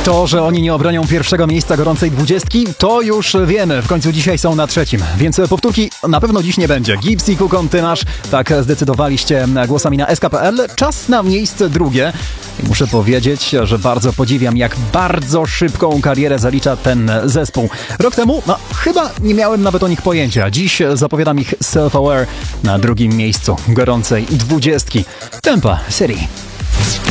To, że oni nie obronią pierwszego miejsca gorącej 20, to już wiemy. W końcu dzisiaj są na trzecim, więc powtórki na pewno dziś nie będzie. Gibbs i Kukon, ty masz, tak zdecydowaliście głosami na SK.pl. Czas na miejsce drugie. I muszę powiedzieć, że bardzo podziwiam, jak bardzo szybką karierę zalicza ten zespół. Rok temu, chyba nie miałem nawet o nich pojęcia. Dziś zapowiadam ich Self-Aware na drugim miejscu gorącej 20. Tempa City.